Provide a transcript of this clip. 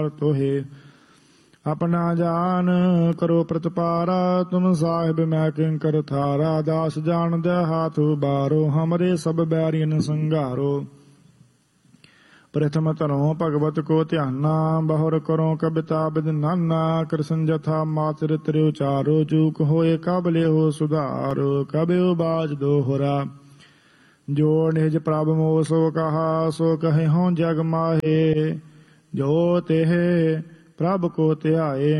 ਤੋਹੇ अपना जान करो प्रतिपारा तुम साहिब मैं किंकर थारा दास जान दे हाथ बारो हमरे सब बैरियन संघारो प्रथम तरो भगवत को ध्याना बहुर करो कविता बिद नाना कृष्ण जथा मातर त्रि उचारो चूक होए कब ले हो सुधारो कबे बाज दोहरा जो निज प्रभ मोह सो कहा सो कहे हों जग माहे जो तेह प्रभ को ध्याए